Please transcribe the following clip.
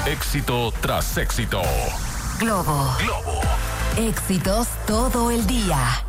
Éxito tras éxito. Globo. Globo. Éxitos todo el día.